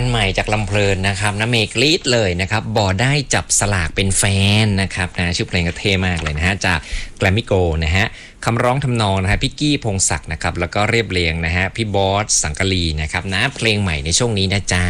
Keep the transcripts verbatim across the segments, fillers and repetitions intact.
การใหม่จากลำเพลินนะครับนะเมกรีดเลยนะครับบอได้จับสลากเป็นแฟนนะครับนะชื่อเพลงก็เท่มากเลยนะฮะจากแกรมมี่โกลนะฮะคำร้องทำนองนะฮะพี่กี้พงศักดิ์นะครับแล้วก็เรียบเรียงนะฮะพี่บอสสังกะลีนะครับนะเพลงใหม่ในช่วงนี้นะจ๊ะ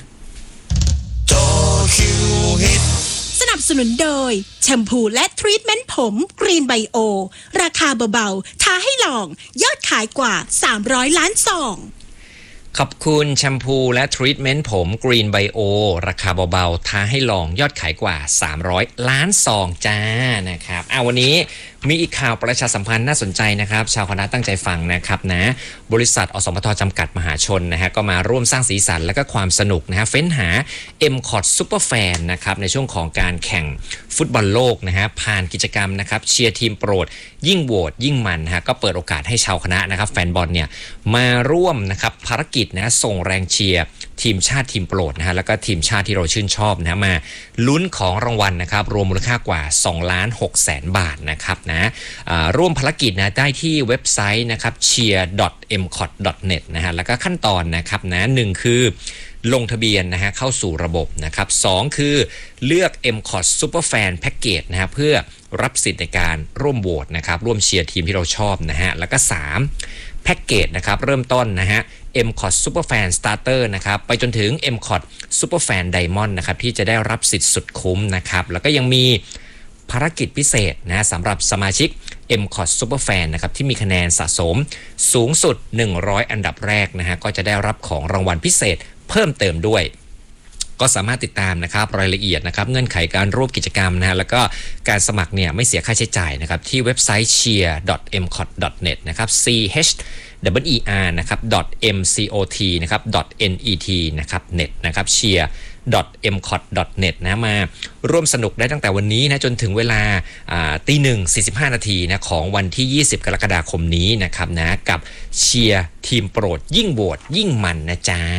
สนับสนุนโดยแชมพูและทรีทเมนต์ผมกรีนไบโอราคาเบาๆท้าให้ลองยอดขายกว่าสามร้อยล้านซองขอบคุณแชมพูและทรีทเมนต์ผมกรีนไบโอราคาเบาๆท้าให้ลองยอดขายกว่าสามร้อยล้านซองจ้านะครับอ่ะวันนี้มีอีกข่าวประชาสัมพันธ์น่าสนใจนะครับชาวคณะตั้งใจฟังนะครับนะบริษัทอสมทจำกัดมหาชนนะฮะก็มาร่วมสร้างสีสันและก็ความสนุกนะฮะเฟ้นหา เอ็ม คอท Super Fan นะครับในช่วงของการแข่งฟุตบอลโลกนะฮะผ่านกิจกรรมนะครับเชียร์ทีมโปรดยิ่งโหวตยิ่งมันนะฮะก็เปิดโอกาสให้ชาวคณะนะครับแฟนบอลเนี่ยมาร่วมนะครับภารกิจนะส่งแรงเชียร์ทีมชาติทีมโปรดนะฮะแล้วก็ทีมชาติที่เราชื่นชอบนะมาลุ้นของรางวัลนะครับรวมมูลค่ากว่าสองล้านหกแสนบาทนะครับนะร่วมภารกิจนะได้ที่เว็บไซต์นะครับ เชียร์ ดอท เอ็ม คอท ดอท เน็ต นะฮะแล้วก็ขั้นตอนนะครับนะหนึ่งคือลงทะเบียนนะฮะเข้าสู่ระบบนะครับสองคือเลือก เอ็ม คอท Super Fan Package นะฮะเพื่อรับสิทธิ์ในการร่วมโหวตนะครับร่วมเชียร์ทีมที่เราชอบนะฮะแล้วก็สามแพ็กเกจนะครับเริ่มต้นนะฮะ เอ็ม คอท Super Fan Starter นะครับไปจนถึง เอ็ม คอท Super Fan Diamond นะครับที่จะได้รับสิทธิ์สุดคุ้มนะครับแล้วก็ยังมีภารกิจพิเศษนะสำหรับสมาชิก เอ็ม คอท Super Fan นะครับที่มีคะแนนสะสมสูงสุดหนึ่งร้อยอันดับแรกนะฮะก็จะได้รับของรางวัลพิเศษเพิ่มเติมด้วยก็สามารถติดตามนะครับรายละเอียดนะครับเงื่อนไขการร่วมกิจกรรมนะฮะแล้วก็การสมัครเนี่ยไม่เสียค่าใช้จ่ายนะครับที่เว็บไซต์ เชียร์ ดอท เอ็ม คอท ดอท เน็ต นะครับ C H W E R นะครับ .m c o t นะครับ .net นะครับ net นะครับ เชียร์ ดอท เอ็ม คอท ดอท เน็ต นะมาร่วมสนุกได้ตั้งแต่วันนี้นะจนถึงเวลาตีหนึ่งสี่สิบห้านาทีนะของวันที่ยี่สิบกรกฎาคมนี้นะครับนะกับเชียร์ทีมโปรดยิ่งโหวตยิ่งมันนะจ๊ะ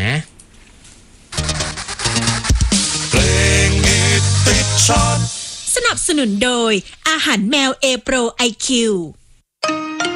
สนับสนุนโดยอาหารแมวเอโปรไอคิว